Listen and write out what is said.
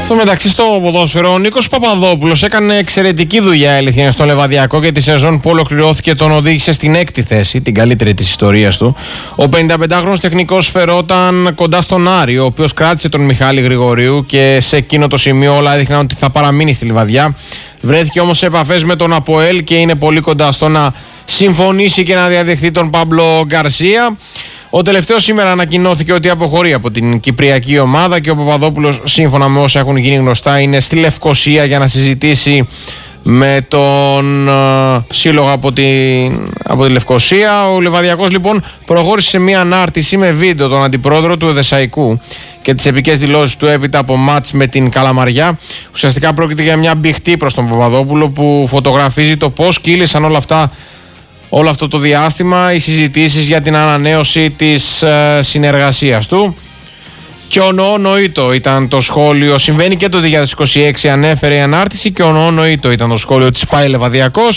Στο μεταξύ, στο ποδόσφαιρο, ο Νίκος Παπαδόπουλος έκανε εξαιρετική δουλειά, αλήθεια, στο Λεβαδιακό και τη σεζόν που ολοκληρώθηκε τον οδήγησε στην 6η θέση, την καλύτερη της ιστορίας του. Ο 55χρονος τεχνικός φερόταν κοντά στον Άρη, ο οποίος κράτησε τον Μιχάλη Γρηγορίου και σε εκείνο το σημείο όλα έδειχναν ότι θα παραμείνει στη Λιβαδιά. Βρέθηκε όμως σε επαφές με τον ΑΠΟΕΛ και είναι πολύ κοντά στο να συμφωνήσει και να διαδεχθεί τον Πάμπλο Γκαρσία. Ο τελευταίος σήμερα ανακοινώθηκε ότι αποχωρεί από την κυπριακή ομάδα και ο Παπαδόπουλος, σύμφωνα με όσα έχουν γίνει γνωστά, είναι στη Λευκοσία για να συζητήσει με τον σύλλογο από τη Λευκοσία. Ο Λιβαδιακός λοιπόν προχώρησε σε μια ανάρτηση με βίντεο τον αντιπρόεδρο του Εδεσσαϊκού και τις επικές δηλώσεις του έπειτα από μάτς με την Καλαμαριά. Ουσιαστικά πρόκειται για μια μπηχτή προς τον Παπαδόπουλο που φωτογραφίζει το πώς κύλησαν όλο αυτό το διάστημα οι συζητήσεις για την ανανέωση της συνεργασίας του. Και ο νοήτο ήταν το σχόλιο, συμβαίνει και το 2026, ανέφερε η ανάρτηση, και ο νοήτο ήταν το σχόλιο της ΠΑΕ Λεβαδιακός.